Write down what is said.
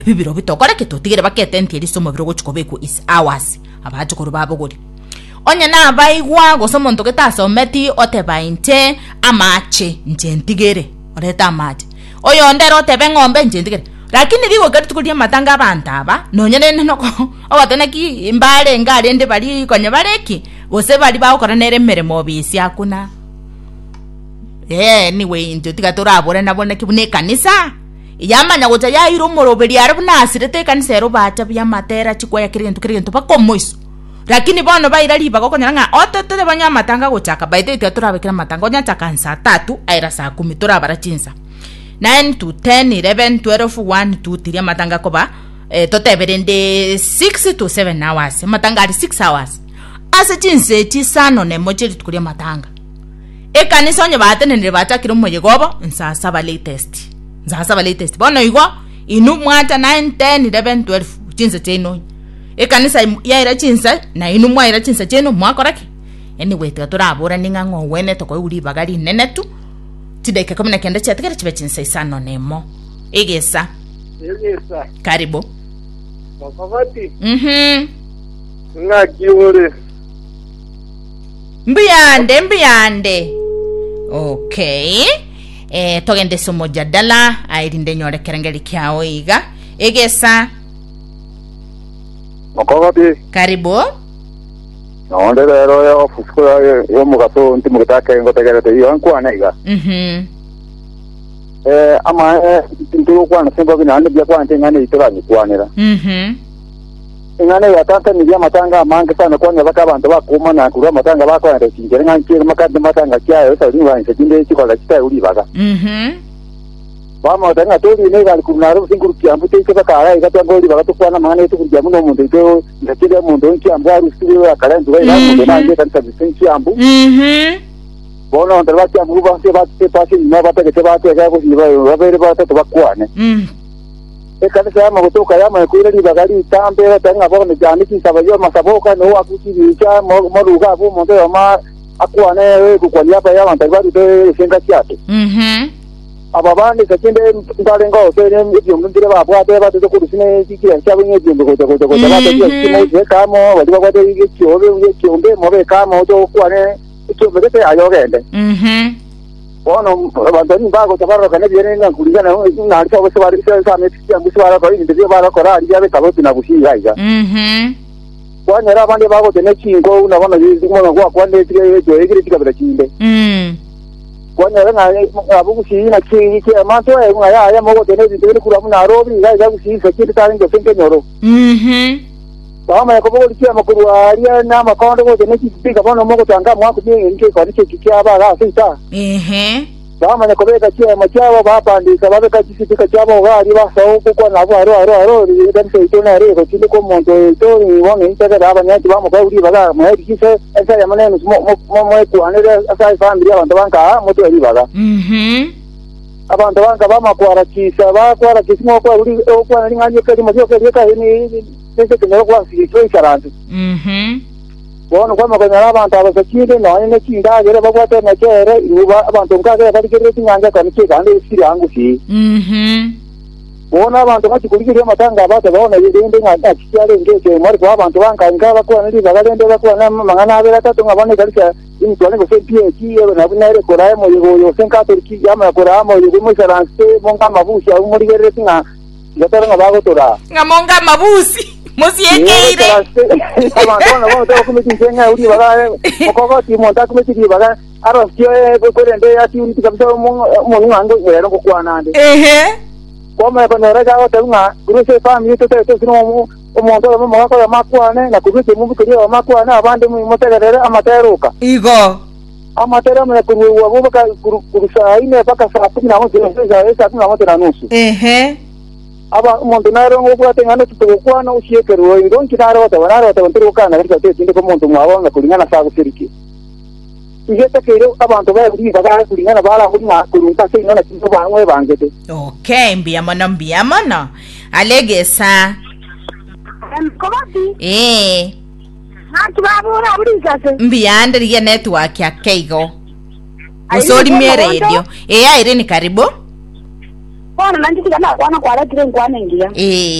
bibiro bitokore kitutigire baketenti elisomo biro gochikobeku is hours abaje korubabo gori onya na baigwa gosomo ntogetasometi otebainte amache njentigere oreta amache oyo ndero otebe ng'ombe njentigere lakini bigo gatukulia matanga bantaba nonyene noko obateneki imbale ngale ndi bali konya bareki gose bali bakora nere meremo bisi akuna anyway njotiga turabore naboneki bune kanisa yamanya gocha ya iro moroberi arabu nasirete kanisa ero bacha bya matera chikwa ya kirintu bakomoiso lakini bono baira liba gokonya nga otote banya matanga gochaka baite ite turabekira matanga onya chakansa 3 aira saa 10 turabara chinsa 9 to 10 11 12 1 2 3 matanga koba toteberende 6 to 7 hours matanga ari 6 hours ase chinse chisano ne mocheri tukulia matanga kanisa onye batenenere bachakira moyegobo nsasa latest bono igo inu mwata 9 10 11 12 chinse cheno kanisa yaira chinsa na inu mwaira chinsa cheno mwakoraki anyway turabura ninga ngowene toko uri bagari nenetu tideka komina kenda chatikira chibe chinsa isano nemo egesa karibu Mafafati Ngakiore Mbiyande Okay togende somo jadala airinde nyore kerengeli kyao iga egesa Mafafati karibu Naonde lero ya ofusko yo mugaso nti mugitaka ngotegere te yo nkwana iga ama nturu kwana semba binande bya kwante ngane itoranye kwanira ngane yatata ni matanga amange sana kwanya bakabantu bakuma na kurwa matanga bakwanda kingere ngankire makade matanga kyayo sari banje kinde chikola chita uri baga bama tanga tori ne gal kunaro singuru kyambu teke bakara igatango uri baga tukwana mane tukurya muno mundu ito ndakire mundu nkyambu ari siwe akaranzu bai mundu nanje tanka bisenkyambu bono ndaba kyambu base bate pasi na bateke bate ga kuziba babere bate bakwane kanisa yama kutoka yama kuile libagari tambe tanga bone jani kisabayo masaboka no akukibicha moruga abo mondo yama akwane we kukwanya pa yama tabari to senga cyate ababandi kakinde ndalengo sene ibyo ndire babwate bate to kurusine kikira cyabo nyebyo ko bate kimo je kamo bali babate ikiombe mobe kamo to kwane ikiombe ayogende Bono bandani bago tabaro kana biene na kulingana na alika bose bari sa metiki ambusi bara ko indivyo bara ko ari yabe kaboti na bushira iga kwa nyara bande bago tene chingo una bana zimo kwa kwande tire jo egire tikabira chinde kwa nyara na abugushi na chiki amato ya mogo tene tire kula muna robi iga bushi sekiti tani jo sente nyoro Bama ya kobo likia makuru aria na makondo ko tene kipika bono mogo tanga mwa kubye nke kwa riche kikiaba ga sita Bama ya kobo ka machawa ba pandika ba ka kisipika chabo ga ari ba sau ko na bo aro dan se to na re ko chile ko monto to ni wona intega da ba nyati ba mo ga uri ba ga mo edi kise esa ya mane mo ku anere asa familia bantu banka mo to eri ba ga abantu banka ba makwara kisa mo kwa uri kwa ni nganye ka mo yo ka ni Sese kene kwa sikitwe charante. Bono kwa makanya abantu abasakire no ine kinda gere bagwate na kere inuba abantu ngage bari kere tinyanga kanike kandi siri angu si. Bono abantu bachikurikire matanga abate baona yende ngada kikyale ngeke mari kwa abantu bankanga bakwa ndi bagalende bakwa na mangana abera tatu ngabone kalisa ini twane ko sepie kiyo na bunere koraye mo yo senka turki yama koraye mo yo mo charante monga mabushi au muri gere tinga Yatara ngabago tora. Ngamonga mabusi. Musiekeire. Abandona boto kumiti senga uri baga. Okoko ti monta kumiti di baga. Aro kyo ko rende ati uri kabisa mo ngando ngero ko kwanande. Koma ko nora ga ota nga. Guru se family to sino monto mo ko makwane na kubiti mu bikiri makwane abande mu motegere amateruka. Igo. Amatera mna kuruwa bubaka kurusa ine paka saa 11 saa 11 aba umuntu naro ngobwate ngano tutokwana ushiekeruo ndo nkiraro tabanaro tabanturukana katika tete ko muntu mwabonga kulingana saa gusiriki igete kero abantu bari baga kulingana bala kulingana kurunta se nona kintu bamwe bangete okay mbiyamana alegesa Kobati Hatu babura burikase mbiyande riye network ya Keigo Usori mie radio Irene karibu bona nandithi kana kwana kwala tire nkwane ngiya